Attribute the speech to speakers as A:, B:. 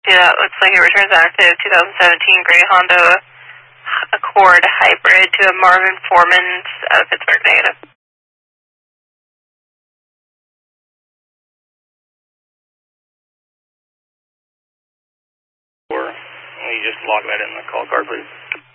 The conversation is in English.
A: Yeah, it looks like it returns active 2017 gray Honda Accord hybrid to a Marvin Foreman out of Pittsburgh, negative.
B: Or, will you just log that in the call card, please?